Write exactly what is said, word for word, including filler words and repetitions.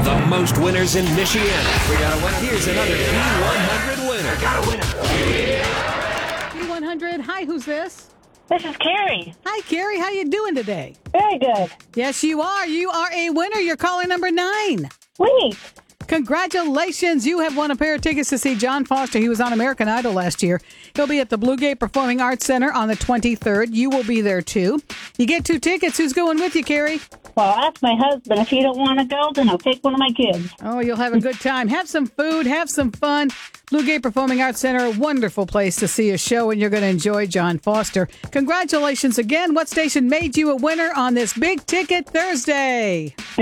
The most winners in Michiana. We got a winner. Here's another B one hundred winner. Got a winner. B one hundred. Hi, who's this? This is Carrie. Hi, Carrie. How you doing today? Very good. Yes, you are. You are a winner. You're caller number nine. Sweet. Congratulations. You have won a pair of tickets to see John Foster. He was on American Idol last year. He'll be at the Blue Gate Performing Arts Center on the twenty-third. You will be there, too. You get two tickets. Who's going with you, Carrie? Well, I'll ask my husband. If he don't want to go, then I'll take one of my kids. Oh, you'll have a good time. Have some food. Have some fun. Blue Gate Performing Arts Center, a wonderful place to see a show, and you're going to enjoy John Foster. Congratulations again. What station made you a winner on this Big Ticket Thursday?